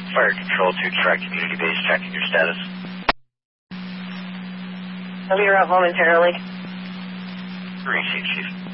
Fire control to track community base, checking your status. I'll be around momentarily. Receive, Chief.